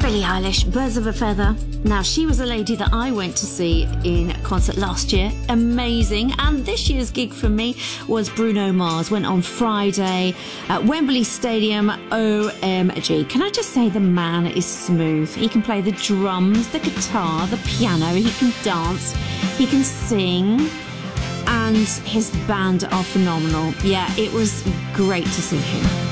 Billie Eilish, Birds of a Feather. Now, she was a lady that I went to see in concert last year. Amazing. And this year's gig for me was Bruno Mars. Went on Friday at Wembley Stadium. OMG. Can I just say the man is smooth. He can play the drums, the guitar, the piano. He can dance. He can sing. And his band are phenomenal. Yeah, it was great to see him.